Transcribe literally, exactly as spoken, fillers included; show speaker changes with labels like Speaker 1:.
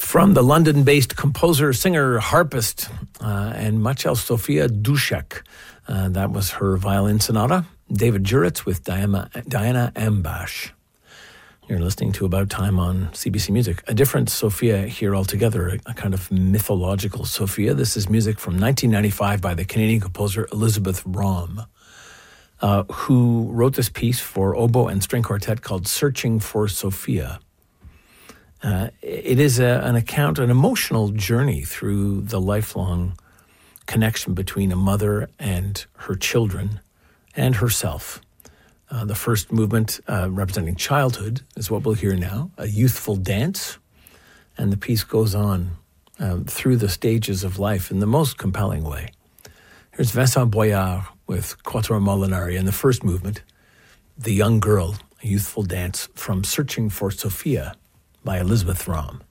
Speaker 1: From the London-based composer, singer, harpist, uh, and much else, Sofia Duszek. Uh, that was her violin sonata. David Juritz with Diana, Diana Ambash. You're listening to About Time on C B C Music. A different Sophia here altogether, a, a kind of mythological Sophia. This is music from nineteen ninety-five by the Canadian composer Elizabeth Raum, uh, who wrote this piece for oboe and string quartet called Searching for Sophia. Uh, it is a, an account, an emotional journey through the lifelong connection between a mother and her children and herself. Uh, the first movement, uh, representing childhood, is what we'll hear now, a youthful dance, and the piece goes on uh, through the stages of life in the most compelling way. Here's Vincent Boyard with Quattro Molinari in the first movement, The Young Girl, a youthful dance from Searching for Sophia by Elizabeth Raum.